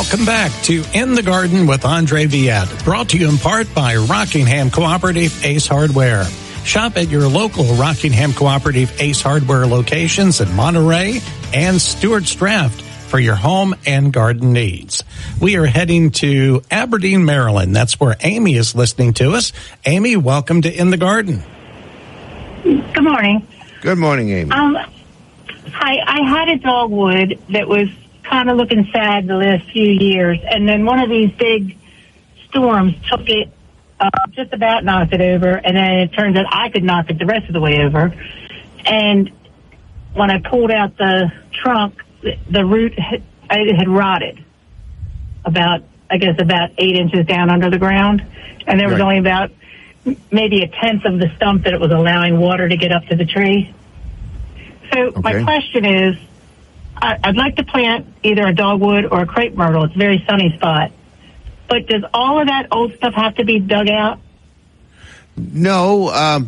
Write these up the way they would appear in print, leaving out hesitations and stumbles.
Welcome back to In the Garden with Andre Viette, brought to you in part by Rockingham Cooperative Ace Hardware. Shop at your local Rockingham Cooperative Ace Hardware locations in Monterey and Stewart's Draft for your home and garden needs. We are heading to Aberdeen, Maryland. That's where Amy is listening to us. Amy, welcome to In the Garden. Good morning. Good morning, Amy. Hi, I had a dogwood that was kind of looking sad the last few years, and then one of these big storms took it, just about knocked it over, and then it turns out I could knock it the rest of the way over. And when I pulled out the trunk, the root had rotted about 8 inches down under the ground, and there was only about maybe a tenth of the stump that it was allowing water to get up to the tree. So my question is, I'd like to plant either a dogwood or a crepe myrtle. It's a very sunny spot. But does all of that old stuff have to be dug out? No.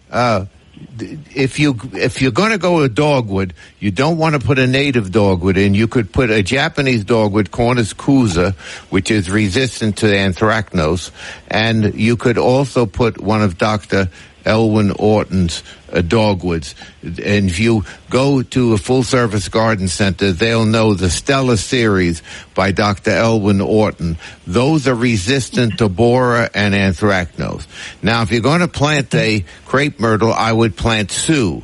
If you're going to go with dogwood, you don't want to put a native dogwood in. You could put a Japanese dogwood, Cornus cousa, which is resistant to anthracnose, and you could also put one of Dr. Elwyn Orton's dogwoods. And if you go to a full-service garden center, they'll know the Stella series by Dr. Elwyn Orton. Those are resistant to borer and anthracnose. Now, if you're going to plant a crepe myrtle, I would plant Sue.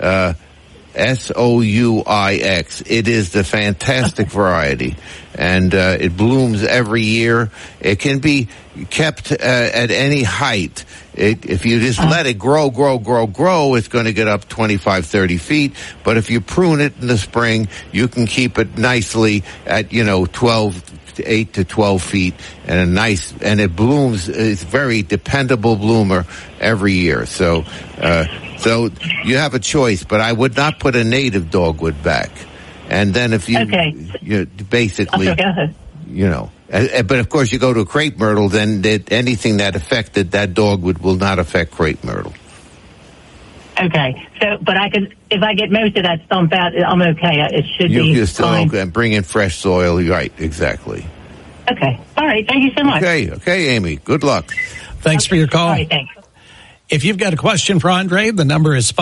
Souix. It is the fantastic variety, and it blooms every year. It can be kept at any height. If you just let it grow, it's going to get up 25, 30 feet. But if you prune it in the spring, you can keep it nicely at, 8 to 12 feet, and it blooms. It's a very dependable bloomer every year. So you have a choice, but I would not put a native dogwood back. And then if you basically, go ahead. But of course you go to a crepe myrtle, then anything that affected that dogwood will not affect crepe myrtle. Okay. So, but if I get most of that stump out, I'm okay. It should be You're still fine. okay. Bring in fresh soil. Right. Exactly. Okay. All right. Thank you so much. Okay, Amy. Good luck. Thanks for your call. All right. Thanks. If you've got a question for Andre, the number is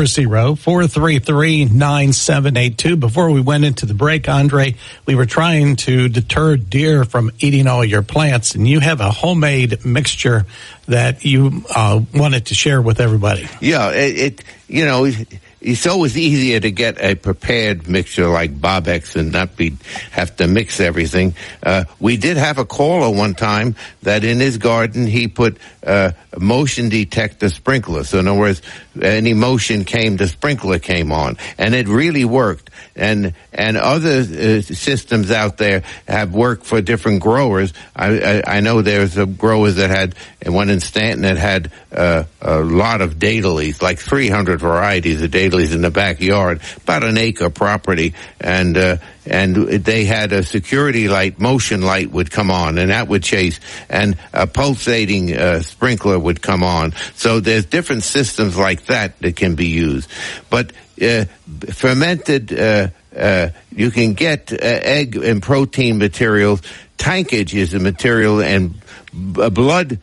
540-433-9782. Before we went into the break, Andre, we were trying to deter deer from eating all your plants, and you have a homemade mixture that you wanted to share with everybody. Yeah, it's always easier to get a prepared mixture like Bobex and not have to mix everything. We did have a caller one time that in his garden he put a motion detector sprinkler. So in other words, any motion the sprinkler came on, and it really worked. And other systems out there have worked for different growers. I know there's a growers that had, and one in Stanton that had a lot of daedalus, like 300 varieties of daedalus in the backyard, about an acre property, and they had a security light, motion light would come on, and that would chase, and a pulsating sprinkler would come on. So there's different systems like that can be used. But fermented, you can get egg and protein materials. Tankage is a material, and blood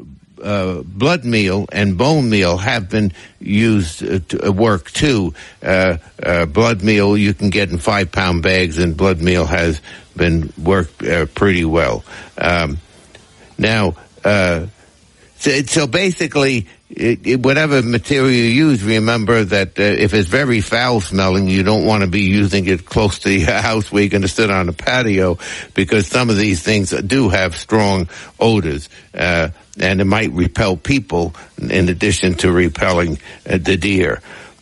meal and bone meal have been used to work too. Blood meal you can get in 5-pound bags, and blood meal has been worked pretty well. So basically, whatever material you use, remember that if it's very foul smelling, you don't want to be using it close to your house where you're going to sit on a patio, because some of these things do have strong odors, and it might repel people in addition to repelling the deer.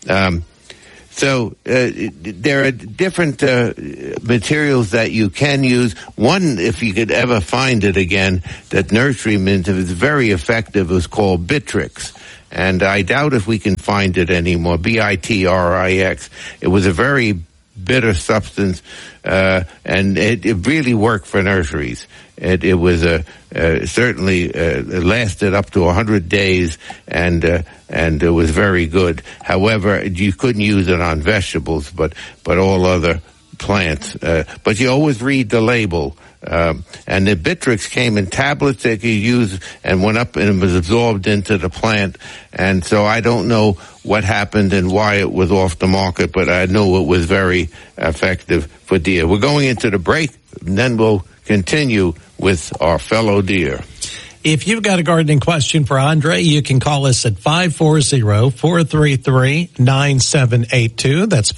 So there are different materials that you can use. One, if you could ever find it again, that nurseryman is very effective, is called Bitrix. And I doubt if we can find it anymore, Bitrix. It was a very bitter substance, and it really worked for nurseries. It was certainly lasted up to 100 days, and it was very good. However, you couldn't use it on vegetables, but all other plants. But you always read the label And the Bittrex came in tablets that you use and went up and was absorbed into the plant. And so I don't know what happened and why it was off the market, but I know it was very effective for deer. We're going into the break, and then we'll continue with our fellow deer. If you've got a gardening question for Andre, you can call us at 540-433-9782. That's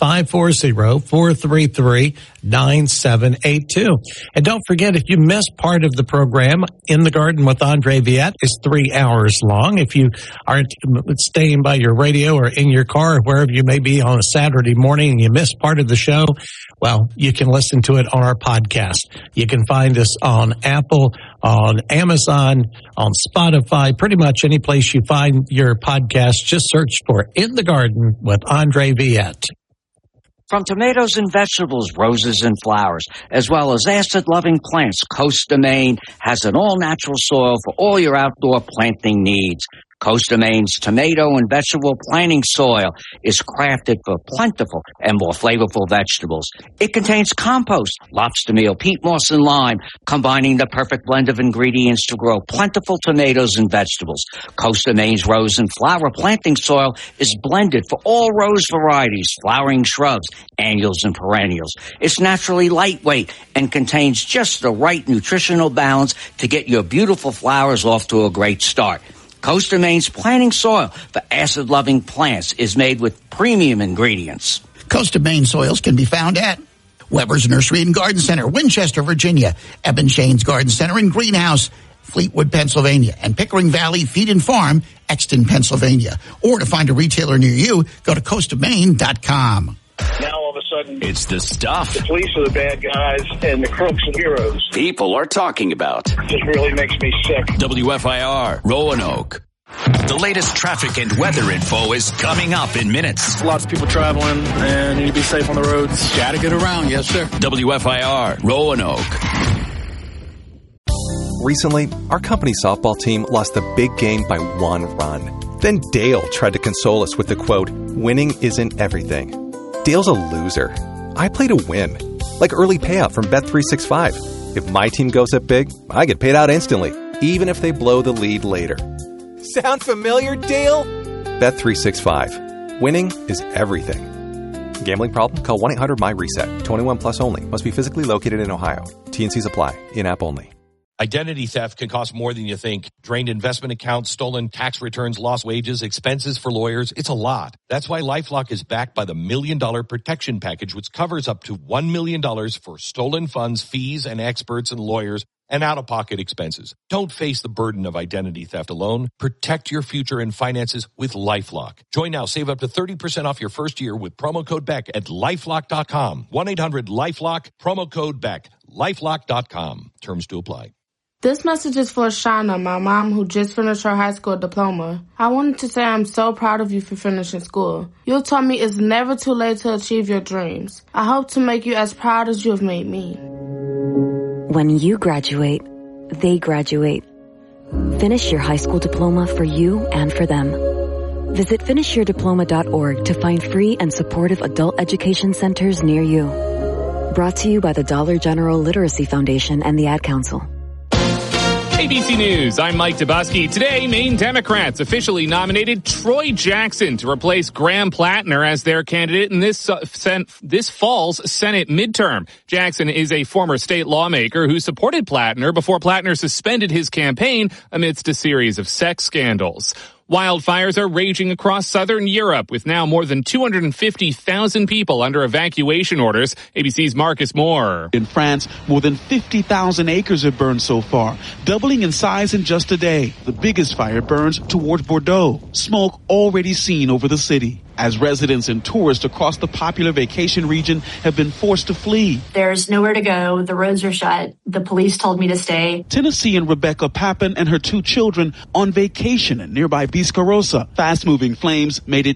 540-433-9782. And don't forget, if you missed part of the program, In the Garden with Andre Viette is 3 hours long. If you aren't staying by your radio or in your car or wherever you may be on a Saturday morning and you missed part of the show, well, you can listen to it on our podcast. You can find us on Apple, on Amazon, on Spotify, pretty much any place you find your podcast. Just search for In the Garden with Andre Viette. From tomatoes and vegetables, roses and flowers, as well as acid-loving plants, Costa Maine has an all-natural soil for all your outdoor planting needs. Costa Maine's tomato and vegetable planting soil is crafted for plentiful and more flavorful vegetables. It contains compost, lobster meal, peat moss, and lime, combining the perfect blend of ingredients to grow plentiful tomatoes and vegetables. Costa Maine's rose and flower planting soil is blended for all rose varieties, flowering shrubs, annuals, and perennials. It's naturally lightweight and contains just the right nutritional balance to get your beautiful flowers off to a great start. Costa Maine's planting soil for acid-loving plants is made with premium ingredients. Costa Maine soils can be found at Weber's Nursery and Garden Center, Winchester, Virginia, Eben Shane's Garden Center and Greenhouse, Fleetwood, Pennsylvania, and Pickering Valley Feed and Farm, Exton, Pennsylvania. Or to find a retailer near you, go to CostaMaine.com. Now all of a sudden, it's the stuff. The police are the bad guys and the crooks and heroes. People are talking about. It just really makes me sick. WFIR, Roanoke. The latest traffic and weather info is coming up in minutes. Lots of people traveling and you need to be safe on the roads. Gotta get around, yes sir. WFIR, Roanoke. Recently, our company softball team lost the big game by 1 run. Then Dale tried to console us with the quote, "Winning isn't everything." Dale's a loser. I play to win. Like early payout from Bet365. If my team goes up big, I get paid out instantly, even if they blow the lead later. Sound familiar, Dale? Bet365. Winning is everything. Gambling problem? Call 1-800-MY-RESET. 21 plus only. Must be physically located in Ohio. T&Cs apply. In-app only. Identity theft can cost more than you think. Drained investment accounts, stolen tax returns, lost wages, expenses for lawyers. It's a lot. That's why LifeLock is backed by the $1 Million Protection Package, which covers up to $1 million for stolen funds, fees, and experts and lawyers, and out-of-pocket expenses. Don't face the burden of identity theft alone. Protect your future and finances with LifeLock. Join now. Save up to 30% off your first year with promo code BECK at LifeLock.com. 1-800-LifeLock, promo code BECK. LifeLock.com. Terms to apply. This message is for Shauna, my mom who just finished her high school diploma. I wanted to say I'm so proud of you for finishing school. You taught me it's never too late to achieve your dreams. I hope to make you as proud as you have made me. When you graduate, they graduate. Finish your high school diploma for you and for them. Visit finishyourdiploma.org to find free and supportive adult education centers near you. Brought to you by the Dollar General Literacy Foundation and the Ad Council. ABC News, I'm Mike Dubusky. Today, Maine Democrats officially nominated Troy Jackson to replace Graham Plattner as their candidate in this fall's Senate midterm. Jackson is a former state lawmaker who supported Plattner before Plattner suspended his campaign amidst a series of sex scandals. Wildfires are raging across southern Europe, with now more than 250,000 people under evacuation orders. ABC's Marcus Moore. In France, more than 50,000 acres have burned so far, doubling in size in just a day. The biggest fire burns towards Bordeaux. Smoke already seen over the city, as residents and tourists across the popular vacation region have been forced to flee. There's nowhere to go. The roads are shut. The police told me to stay. Tennessean Rebecca Papin and her 2 children on vacation in nearby Biscarrosa. Fast-moving flames made it